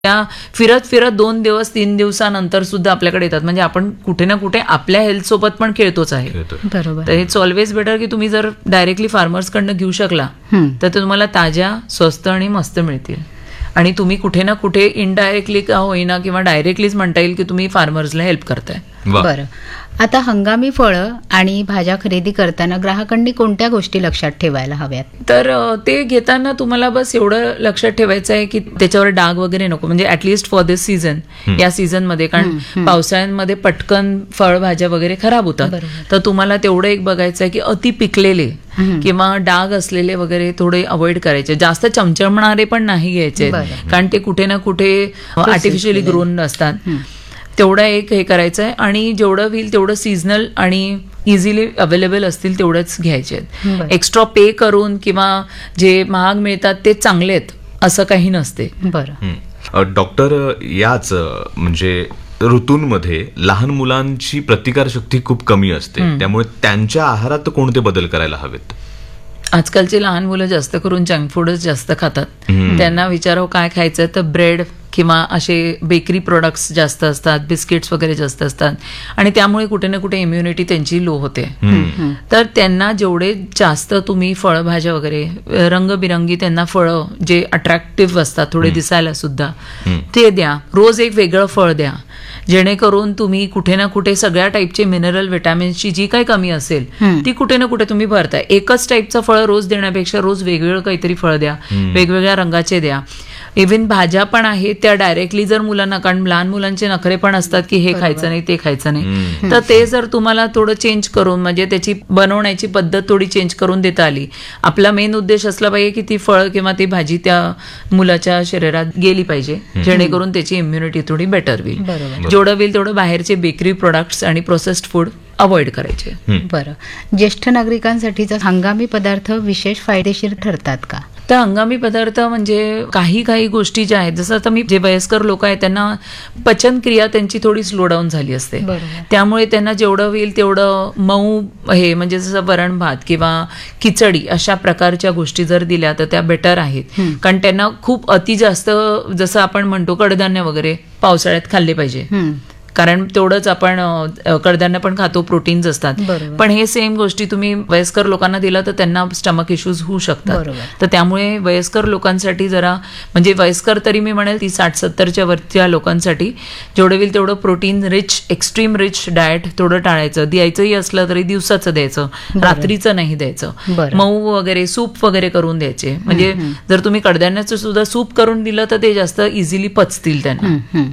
त्या फिरत फिरत 2 दिवस 3 दिवसानंतर सुद्धा आपल्याकडे येतात. म्हणजे आपण कुठे ना कुठे आपल्या हेल्थ सोबत पण खेळतोच आहे. बरोबर. तर इट्स ऑलवेज बेटर की तुम्ही जर डायरेक्टली फार्मर्सकडनं घेऊ शकला तर ते तुम्हाला ताज्या, स्वस्त आणि मस्त मिळतील. आणि तुम्ही कुठे ना कुठे इनडायरेक्टली का होईना किंवा डायरेक्टलीच म्हणता येईल की तुम्ही फार्मर्सला हेल्प करताय. बरं, आता हंगामी फळं आणि भाज्या खरेदी करताना ग्राहकांनी कोणत्या गोष्टी लक्षात ठेवायला हव्यात? तर ते घेताना तुम्हाला बस एवढं लक्षात ठेवायचं आहे की त्याच्यावर डाग वगैरे नको. म्हणजे ऍटलिस्ट फॉर दिस सीझन, या सीझनमध्ये, कारण पावसाळ्यांमध्ये पटकन फळभाज्या वगैरे खराब होतात. तर तुम्हाला तेवढं एक बघायचं आहे की अति पिकलेले किंवा डाग असलेले वगैरे थोडे अवॉइड करायचे. जास्त चमचमणारे पण नाही घ्यायचे, कारण ते कुठे ना कुठे आर्टिफिशियली ग्रोन असतात. तेवढं एक हे करायचं आहे. आणि जेवढं होईल तेवढं सीझनल आणि इझिली अवेलेबल असतील तेवढेच घ्यायचे आहेत. एक्स्ट्रा पे करून किंवा जे महाग मिळतात ते चांगले आहेत असं काही नसते. बरं डॉक्टर, याच म्हणजे ऋतूंमध्ये लहान मुलांची प्रतिकारशक्ती खूप कमी असते, त्यामुळे त्यांच्या आहारात कोणते बदल करायला हवेत? आजकालची लहान मुलं जास्त करून जंक फूडच जास्त खातात. त्यांना विचारावं काय खायचं तर ब्रेड किंवा असे बेकरी प्रोडक्ट्स जास्त असतात, बिस्किट्स वगैरे जास्त असतात. आणि त्यामुळे कुठे ना कुठे इम्युनिटी त्यांची लो होते. तर त्यांना जेवढे जास्त तुम्ही फळभाज्या वगैरे रंगबिरंगी त्यांना फळं जे अट्रॅक्टिव्ह असतात थोडे दिसायला सुद्धा ते द्या. रोज एक वेगळं फळ द्या, जेणेकरून तुम्ही कुठे ना कुठे सगळ्या टाईपचे मिनरल विटॅमिन्सची जी काही कमी असेल ती कुठे ना कुठे तुम्ही भरताय. एकच टाईपचं फळ रोज देण्यापेक्षा रोज वेगवेगळं काहीतरी फळ द्या, वेगवेगळ्या रंगाचे द्या. इव्हन भाज्या पण आहेत त्या डायरेक्टली जर मुलांना, कारण लहान मुलांचे नखरे पण असतात की हे खायचं नाही ते खायचं नाही, तर ते जर तुम्हाला थोडं चेंज करून म्हणजे त्याची बनवण्याची पद्धत थोडी चेंज करून देता आली. आपला मेन उद्देश असला पाहिजे की ती फळ किंवा ती भाजी त्या मुलाच्या शरीरात गेली पाहिजे, जेणेकरून त्याची इम्युनिटी थोडी बेटर होईल. जेवढं होईल तेवढं बाहेरचे बेकरी प्रोडक्ट्स आणि प्रोसेस्ड फूड अवॉइड करायचे. बरं, ज्येष्ठ नागरिकांसाठीचा हंगामी पदार्थ विशेष फायदेशीर ठरतात का? तर हंगामी पदार्थ म्हणजे काही गोष्टी ज्या आहेत, जसं आता मी जे वयस्कर लोक आहेत त्यांना पचनक्रिया त्यांची थोडी स्लो डाऊन झाली असते. त्यामुळे त्यांना जेवढं होईल तेवढं मऊ हे म्हणजे जसं वरण भात किंवा खिचडी अशा प्रकारच्या गोष्टी जर दिल्या तर त्या बेटर आहेत. कारण त्यांना खूप अति जास्त, जसं आपण म्हणतो कडधान्य वगैरे पावसाळ्यात खाल्ले पाहिजे, कारण तेवढंच आपण कडधान्य पण खातो, प्रोटीन्स असतात. पण हे सेम गोष्टी तुम्ही वयस्कर लोकांना दिला तर त्यांना स्टमक इश्यूज होऊ शकतात. तर त्यामुळे वयस्कर लोकांसाठी जरा, म्हणजे वयस्कर तरी मी म्हणेल ती 60-70च्या वरच्या लोकांसाठी जेवढं होईल तेवढं protein rich, extreme rich diet थोडं टाळायचं. द्यायचंही असलं तरी दिवसाचं द्यायचं, रात्रीचं नाही द्यायचं. मऊ वगैरे सूप वगैरे करून द्यायचे. म्हणजे जर तुम्ही कडधान्याचं सुद्धा सूप करून दिलं तर ते जास्त इझिली पचतील त्यांना.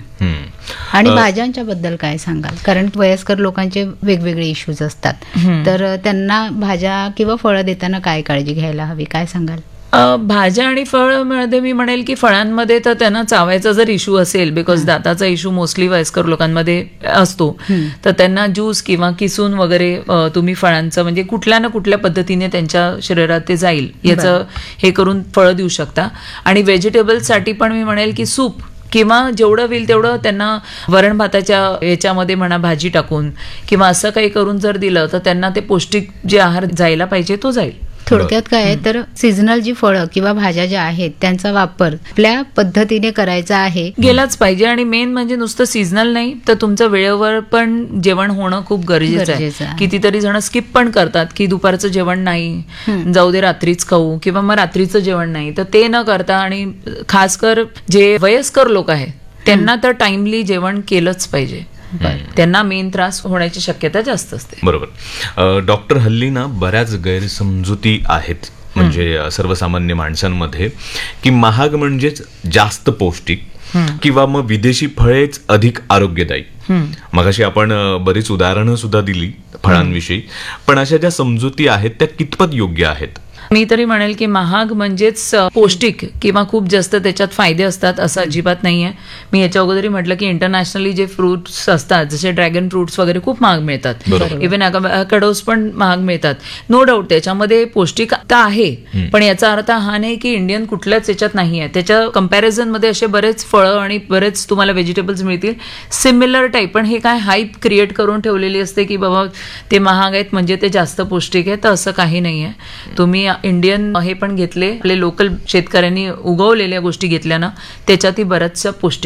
आणि भाज्यांच्या बद्दल काय सांगाल? कारण वयस्कर लोकांचे वेगवेगळे इश्यूज असतात, तर त्यांना भाज्या किंवा फळं देताना काय काळजी घ्यायला हवी, काय सांगाल? भाज्या आणि फळमध्ये मी म्हणेल की फळांमध्ये तर त्यांना चावायचा जर इश्यू असेल, बिकॉज दाताचा इश्यू मोस्टली वयस्कर लोकांमध्ये असतो, तर त्यांना ज्यूस किंवा किसून वगैरे तुम्ही फळांचं म्हणजे कुठल्या ना कुठल्या पद्धतीने त्यांच्या शरीरात ते जाईल याचं हे करून फळं देऊ शकता. आणि व्हेजिटेबल्ससाठी पण मी म्हणेल की सूप किंवा जेवढं होईल तेवढं त्यांना वरण भाताच्या याच्यामध्ये म्हणा भाजी टाकून किंवा असं काही करून जर दिलं तर त्यांना ते पौष्टिक जे आहार जायला पाहिजे तो जाईल. थोडक्यात काय तर सीझनल जी फळं किंवा भाज्या ज्या आहेत त्यांचा वापर आपल्या पद्धतीने करायचा आहे, गेलाच पाहिजे. आणि मेन म्हणजे नुसतं सीझनल नाही तर तुमचं वेळेवर पण जेवण होणं खूप गरजेचं आहे. कितीतरी जण स्किप पण करतात की दुपारचं जेवण नाही, जाऊ दे रात्रीच खाऊ, किंवा मग रात्रीचं जेवण नाही, तर ते न करता आणि खासकर जे वयस्कर लोक आहेत त्यांना तर टाइमली जेवण केलंच पाहिजे. त्यांना मेन त्रास होण्याची शक्यता जास्त असते. बरोबर. डॉक्टर, हल्ली ना बऱ्याच गैरसमजुती आहेत म्हणजे सर्वसामान्य माणसांमध्ये की महाग म्हणजेच जास्त पौष्टिक किंवा मग विदेशी फळेच अधिक आरोग्यदायी. मगाशी आपण बरीच उदाहरणं सुद्धा दिली फळांविषयी, पण अशा ज्या समजुती आहेत त्या कितपत योग्य आहेत? मी तरी म्हणेल की महाग म्हणजेच पौष्टिक किंवा खूप जास्त त्याच्यात फायदे असतात असं अजिबात नाहीये. मी याच्या अगोदरही म्हटलं की इंटरनॅशनली जे फ्रुट्स असतात जसे ड्रॅगन फ्रुट्स वगैरे खूप महाग मिळतात, इव्हन ॲव्होकॅडोज पण महाग मिळतात. नो डाऊट त्याच्यामध्ये पौष्टिकता आहे, पण याचा अर्थ हा नाही की इंडियन कुठल्याच याच्यात नाही आहे. त्याच्या कम्पॅरिझन मध्ये असे बरेच फळं आणि बरेच तुम्हाला व्हेजिटेबल्स मिळतील सिमिलर टाईप, पण हे काय हाईप क्रिएट करून ठेवलेली असते की बाबा ते महाग आहेत म्हणजे ते जास्त पौष्टिक आहे, तर असं काही नाही आहे. तुम्ही इंडियन हे पण घेतले, आपले लोकल शेतकऱ्यांनी उगवलेल्या गोष्टी घेतल्या ना, त्याच्यातही बऱ्याचशा पौष्टिक